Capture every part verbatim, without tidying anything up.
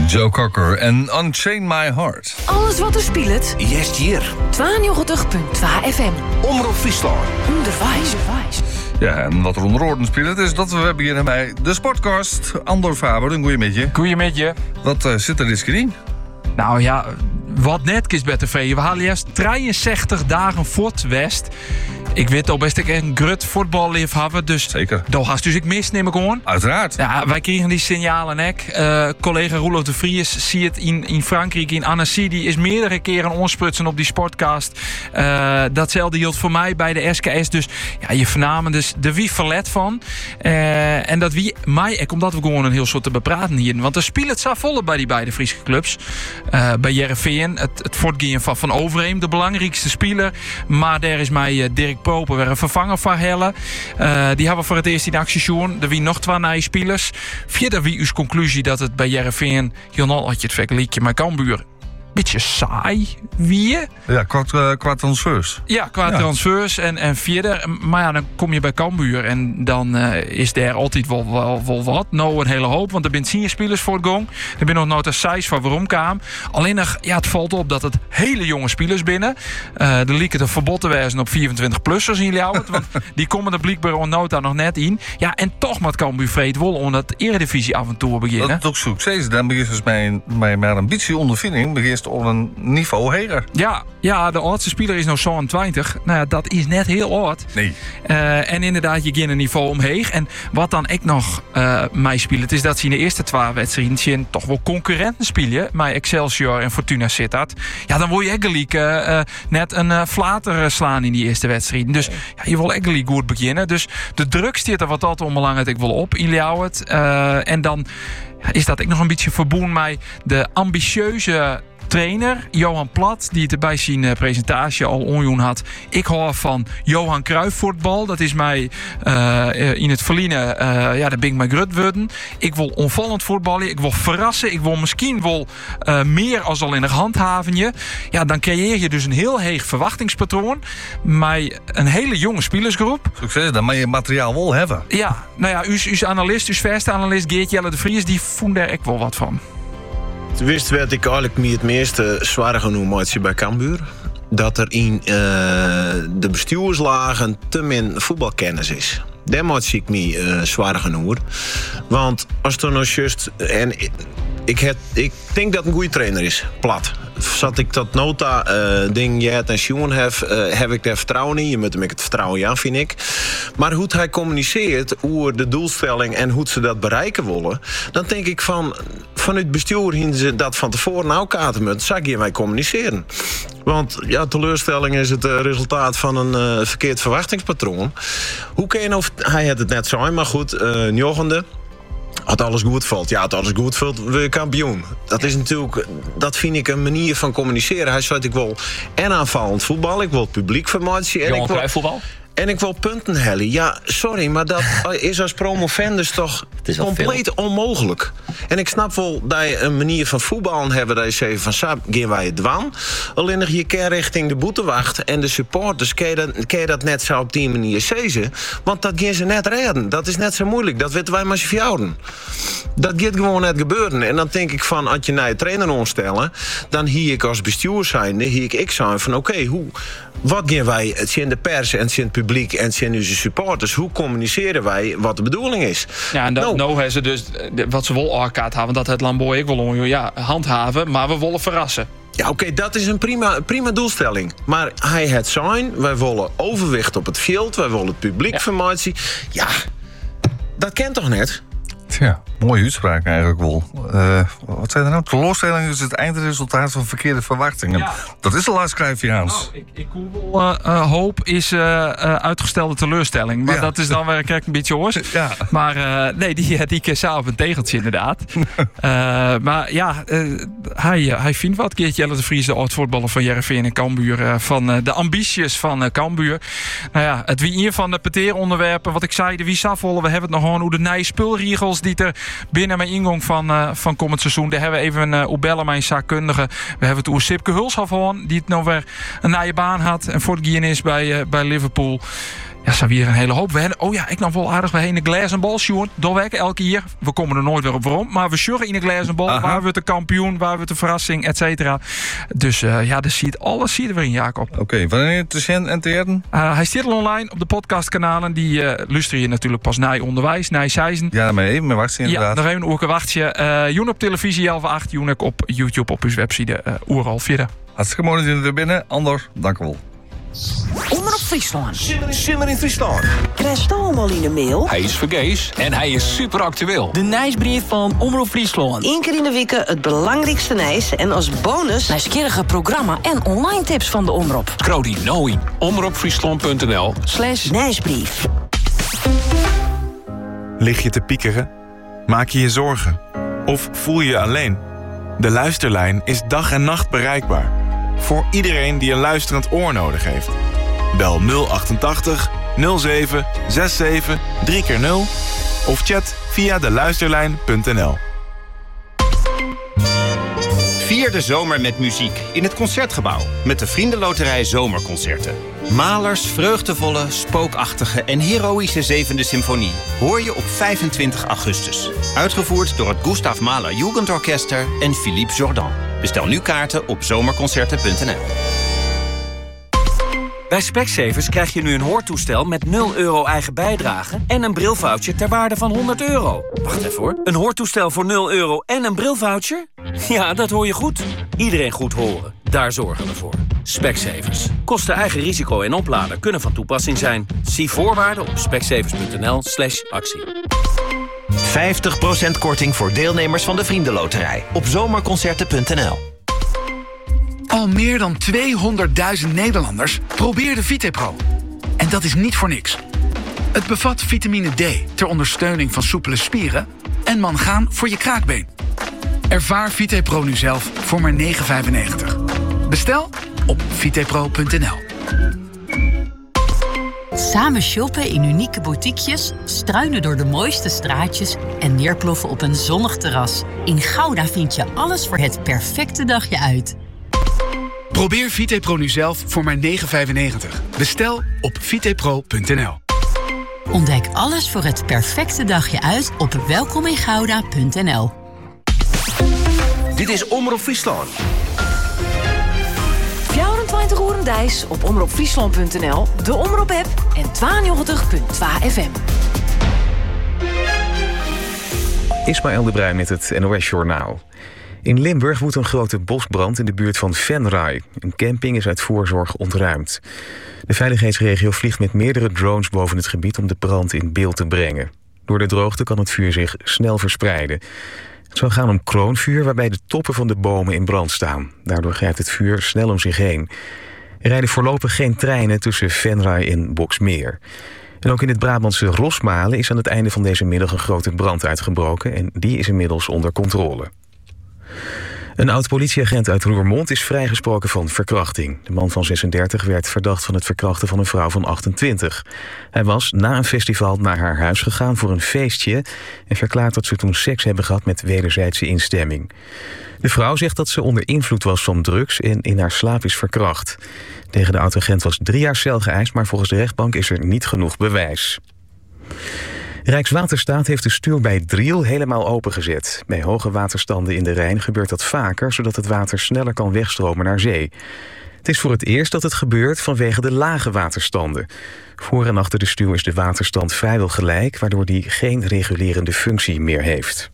Joe Cocker en Unchain My Heart. Alles wat er speelt. Jest hier. tweeënnegentig komma twee F M. Omroep Friesland. Onderwijs. Ja, en wat er onder woorden speelt is dat we beginnen bij de Sportcast. Andor Faber, een goeie met je. Goeie met je. Wat uh, zit er dit keer in? Nou ja, wat net is bij T V. We halen juist drieënzestig dagen voort West. Ik weet al best ik een grut voetballiefhebber, dus Zeker. daar had dus ik mis, neem ik gewoon. Uiteraard. Ja, wij kregen die signalen nek. Uh, collega Roelof de Vries zie het in, in Frankrijk, in Annecy. Die is meerdere keren onsprutsen op die sportcast. Uh, datzelfde hield voor mij bij de S K S. Dus ja, je vernamen dus de wie verlet van. Uh, en dat wie mij, omdat we gewoon een heel soort te bepraten hier. Want er speelt het zo volle bij die beide Friese clubs. Uh, bij Jereveen, het, het voortgaan van Van Overheem, de belangrijkste speler. Maar daar is mij uh, Dirk Proper weer een vervanger van Helle. Uh, die hebben we voor het eerst in actie gezien. Er wie nog twee nieuwe spelers. Via wie uw conclusie dat het bij Jereveen heel nog had je het vergelijkje met Cambuur beetje saai wie. Ja, qua, uh, qua transfers. Ja, qua ja. transfers en, en vierde. Maar ja, dan kom je bij Cambuur en dan uh, is er altijd wel, wel, wel wat. Nou, een hele hoop, want er zijn tien spelers voor het gong. Er zijn nog nooit een zes van waarom kwam. Alleen nog, ja, het valt op dat het hele jonge spelers binnen. Uh, er lieken er verbod te wijzen op vierentwintig-plussers in jullie oud. Want die komen er blijkbaar onnota nog net in. Ja, en toch moet Cambuur vreed wel omdat de Eredivisie af en toe beginnen. Dat is ook succes. Dan begint dus mijn, mijn, mijn ambitie ondervinding begint op een niveau hoger. Ja, ja, de oudste speler is nou zevenentwintig. Nou ja, dat is net heel oud. Nee. Uh, en inderdaad, je gaat een niveau omheen. En wat dan ik nog uh, mij spelen, is dat ze in de eerste twee wedstrijden toch wel concurrenten spelen. Maar Excelsior en Fortuna Sittard. Ja, dan word je eigenlijk uh, uh, net een uh, flater slaan in die eerste wedstrijden. Dus ja, je wil eigenlijk goed beginnen. Dus de druk staat er wat altijd onbelangrijk ik wil op in Ljouwert. Uh, en dan is dat ik nog een beetje verboen met de ambitieuze trainer Johan Plat, die het erbij zijn uh, presentatie al onjoen had. Ik hoor van Johan Cruijff voetbal. Dat is mij uh, in het verliezen. Uh, ja, daar ben ik mij grut worden. Ik wil onvallend voetballen. Ik wil verrassen. Ik wil misschien wel uh, meer als al in een handhavenje. Ja, dan creëer je dus een heel heeg verwachtingspatroon. Met een hele jonge spelersgroep. Succes, dan moet je materiaal wel hebben. Ja, nou ja, uw, uw analist, uw verste analist Geert Jelle de Vries, die vond daar ik wel wat van. Wist werd ik eigenlijk me het meeste zware genoemd bij Cambuur. Dat er in uh, de bestuurslagen te min voetbalkennis is. Daar moet ik me uh, zware genoemd. Want als er nog juist. En ik, het, ik denk dat een goede trainer is. Plat. Zat ik dat nota uh, ding je het en Sjoen heb, uh, heb ik daar vertrouwen in. Je moet hem het vertrouwen ja, vind ik. Maar hoe hij communiceert, hoe de doelstelling en hoe ze dat bereiken willen, dan denk ik van vanuit het bestuur zien ze dat van tevoren nou kaarten met. Zag je wij communiceren? Want ja, teleurstelling is het uh, resultaat van een uh, verkeerd verwachtingspatroon. Hoe kun je nou, hij had het net zo, maar goed, uh, Njogende. Als alles goed valt, ja, als alles goed valt, wil je kampioen. Dat is natuurlijk, dat vind ik een manier van communiceren. Hij zei, ik wil en aanvallend voetbal, ik wil publiek formatie en ik wil voetbal. En ik wil punten hellen. Ja, sorry, maar dat is als promovendus toch compleet veel. Onmogelijk. En ik snap wel dat je een manier van voetballen hebben dat je zegt van sap, gaan wij het dwan. Alleen nog je keer richting de boetewacht en de supporters kun je dat, kun je dat net zo op die manier zeggen. Want dat gaan ze net redden. Dat is net zo moeilijk. Dat weten wij maar ze houden. Dat gaat gewoon net gebeuren. En dan denk ik van, als je naar je trainer omstellen, dan hier ik als bestuur zijnde, hier ik ik zijn van oké, okay, hoe, wat gaan wij, het zijn de pers en het zijn het publiek en het zijn onze supporters, hoe communiceren wij wat de bedoeling is? Ja, en dat nou, nou hebben ze dus, wat ze wel elkaar hebben, dat het Lamboy ik wil ja, handhaven, maar we willen verrassen. Ja, oké, okay, dat is een prima, prima doelstelling. Maar hij het zijn, wij willen overwicht op het veld, wij willen het publiek ja. formatie. Ja, dat kent toch net? Ja, mooie uitspraak eigenlijk wel. Uh, wat zijn er nou? Teleurstelling is het eindresultaat van verkeerde verwachtingen. Ja. Dat is al uitschrijfjaans. Nou, ik, ik hoor wel, uh, hoop is uh, uh, uitgestelde teleurstelling. Maar ja. dat is dan weer kijk, een beetje hoors. Ja. Maar uh, nee, die, die keer op een tegeltje inderdaad. uh, maar ja, uh, hij, uh, hij vindt wat. Geert Jelle de Vries, de oud-voetballer van Jereveen en Cambuur. Uh, van uh, de ambities van uh, Cambuur. Nou ja, het wie hier van de peteeronderwerpen. Wat ik zei, de wie safvollen. We hebben het nog gewoon hoe de nieuwe spulregels die er binnen mijn ingang van, uh, van komend seizoen. Daar hebben we even uh, Oebellen, mijn zaakkundige. We hebben het over Sipke Hulshoff gewoon, die het nou weer een nieuwe baan had en voortgeen is bij, uh, bij Liverpool. Ja, ze weer een hele hoop. We hebben, oh ja, ik nog wel aardig. We hebben een glazen bal, Sjoerd. Doorwerken elke keer. We komen er nooit weer op waarom. Maar we sjurren in een glazen bal. Aha. Waar we de kampioen, waar we de verrassing, et cetera. Dus uh, ja, dus ziet, alles zie je erin, Jacob. Oké, okay, wanneer te zien en te eren? Uh, hij staat al online op de podcastkanalen. Die uh, luister je natuurlijk pas na onderwijs, na seizoen. Ja, maar even, maar wacht inderdaad. Ja, nog even ook een wachtje. Uh, Joen op televisie, half acht. Joen op YouTube op uw website. Uh, Oeral vierde. Hartstikke mooi dat jullie er binnen. Ander, dank u wel. Omroep Friesland. Simmer, simmer in Friesland. Krijg je allemaal in de mail? Hij is vergees en hij is super actueel. De nieuwsbrief van Omroep Friesland. Eén keer in de week het belangrijkste nieuws. En als bonus... Nieuwsgierige programma en online tips van de Omroep. Scroll die nou in omroepfriesland.nl Slash nieuwsbrief. Lig je te piekeren? Maak je je zorgen? Of voel je je alleen? De luisterlijn is dag en nacht bereikbaar. Voor iedereen die een luisterend oor nodig heeft. Bel nul achtentachtig nul zeven zevenenzestig drie keer nul of chat via de luisterlijn punt n l. Vier de zomer met muziek in het Concertgebouw met de Vriendenloterij Zomerconcerten. Mahlers vreugdevolle, spookachtige en heroïsche zevende symfonie hoor je op vijfentwintig augustus. Uitgevoerd door het Gustav Mahler Jugendorchester en Philippe Jordan. Bestel nu kaarten op zomerconcerten punt n l. Bij Specsavers krijg je nu een hoortoestel met nul euro eigen bijdrage en een brilvoucher ter waarde van honderd euro. Wacht even hoor. Een hoortoestel voor nul euro en een brilvoucher? Ja, dat hoor je goed. Iedereen goed horen. Daar zorgen we voor. Specsavers. Kosten eigen risico en oplader kunnen van toepassing zijn. Zie voorwaarden op specsavers.nl slash actie. vijftig procent korting voor deelnemers van de Vriendenloterij op zomerconcerten punt n l. Al meer dan tweehonderdduizend Nederlanders proberen VitePro. En dat is niet voor niks. Het bevat vitamine D ter ondersteuning van soepele spieren en mangaan voor je kraakbeen. Ervaar VitePro nu zelf voor maar negen vijfennegentig. Bestel op vitepro punt n l. Samen shoppen in unieke boutiquejes, struinen door de mooiste straatjes en neerploffen op een zonnig terras. In Gouda vind je alles voor het perfecte dagje uit. Probeer VitePro nu zelf voor maar negen vijfennegentig. Bestel op vitepro punt n l. Ontdek alles voor het perfecte dagje uit op welkomingouda punt n l. Dit is Omroep Friesland. vierentwintig uur Dijs op omroepfriesland punt n l, de Omroep-app en tweeënnegentig punt twee F M. Ismaël de Bruin met het N O S-journaal. In Limburg woedt een grote bosbrand in de buurt van Venray. Een camping is uit voorzorg ontruimd. De veiligheidsregio vliegt met meerdere drones boven het gebied om de brand in beeld te brengen. Door de droogte kan het vuur zich snel verspreiden. Het zou gaan om kroonvuur waarbij de toppen van de bomen in brand staan. Daardoor grijpt het vuur snel om zich heen. Er rijden voorlopig geen treinen tussen Venray en Boxmeer. En ook in het Brabantse Rosmalen is aan het einde van deze middag een grote brand uitgebroken en die is inmiddels onder controle. Een oud-politieagent uit Roermond is vrijgesproken van verkrachting. De man van zesendertig werd verdacht van het verkrachten van een vrouw van achtentwintig. Hij was na een festival naar haar huis gegaan voor een feestje en verklaart dat ze toen seks hebben gehad met wederzijdse instemming. De vrouw zegt dat ze onder invloed was van drugs en in haar slaap is verkracht. Tegen de oud-agent was drie jaar cel geëist, maar volgens de rechtbank is er niet genoeg bewijs. Rijkswaterstaat heeft de stuw bij Driel helemaal opengezet. Bij hoge waterstanden in de Rijn gebeurt dat vaker, zodat het water sneller kan wegstromen naar zee. Het is voor het eerst dat het gebeurt vanwege de lage waterstanden. Voor en achter de stuw is de waterstand vrijwel gelijk, waardoor die geen regulerende functie meer heeft.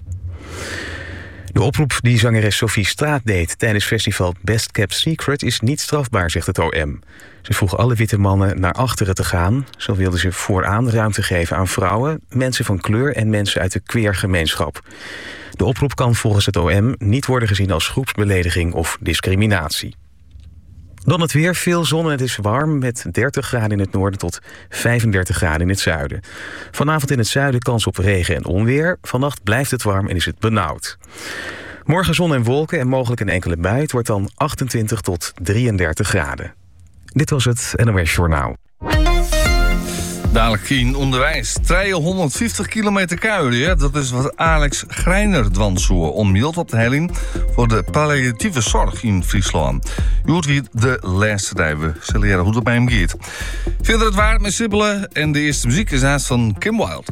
De oproep die zangeres Sophie Straat deed tijdens festival Best Kept Secret is niet strafbaar, zegt het O M. Ze vroeg alle witte mannen naar achteren te gaan. Zo wilden ze vooraan ruimte geven aan vrouwen, mensen van kleur en mensen uit de queergemeenschap. De oproep kan volgens het O M niet worden gezien als groepsbelediging of discriminatie. Dan het weer, veel zon en het is warm met dertig graden in het noorden tot vijfendertig graden in het zuiden. Vanavond in het zuiden kans op regen en onweer. Vannacht blijft het warm en is het benauwd. Morgen zon en wolken en mogelijk een enkele bui. Het wordt dan achtentwintig tot drieëndertig graden. Dit was het N O S Journaal. Dadelijk in onderwijs. tweehonderdvijftig kilometer kuilen, dat is wat Alex Greiner dwansvoer om mild op de helling voor de palliatieve zorg in Friesland. Je hoort wie de laatste rijden. Zullen leren hoe het bij hem gaat. Verder het waar met Sibbelen en de eerste muziek is haast van Kim Wilde.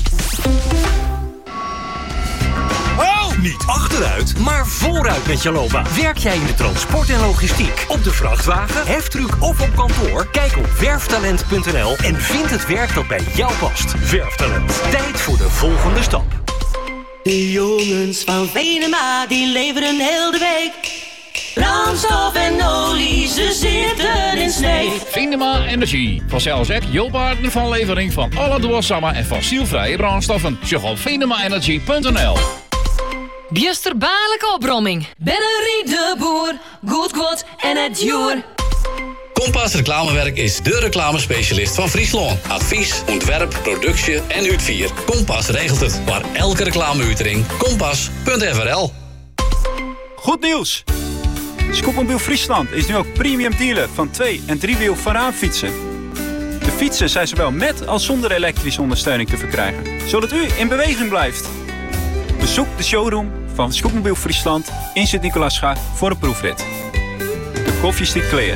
Niet achteruit, maar vooruit met Jaloba. Werk jij in de transport en logistiek, op de vrachtwagen, heftruck of op kantoor? Kijk op werftalent punt n l en vind het werk dat bij jou past. Werftalent. Tijd voor de volgende stap. De jongens van Venema, die leveren heel de week brandstof en olie, ze zitten in Sneek. Venema Energy. Vanzelfs ook jouw partner van levering van alle duurzame en fossielvrije brandstoffen. Check op venema energy punt n l. Bjusterbaarlijke opbromming. Batterie de Boer. Goed quote en het joer. Kompas Reclamewerk is de reclamespecialist van Friesland. Advies, ontwerp, productie en uitvier. Kompas regelt het. Waar elke reclameuitering. kompas punt f r l. Goed nieuws! Scootmobiel Friesland is nu ook premium dealer van twee- en driewiel voorraadfietsen. De fietsen zijn zowel met als zonder elektrische ondersteuning te verkrijgen, zodat u in beweging blijft. Bezoek de showroom van Scootmobiel Friesland in Sint-Nicolaasga voor een proefrit. De koffie stikt clear.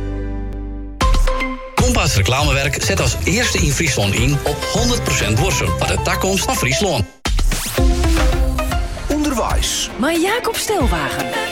Kompas Reclamewerk zet als eerste in Friesland in op honderd procent Borsum. Wat de takkomst van Friesland. Onderwijs. Maar Jacob Stelwagen.